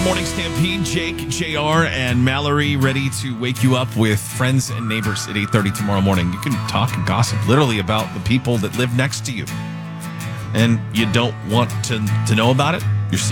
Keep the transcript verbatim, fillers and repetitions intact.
Morning Stampede. Jake, J R, and Mallory ready to wake you up with friends and neighbors at eight thirty tomorrow morning. You can talk and gossip literally about the people that live next to you. And you don't want to, to know about it?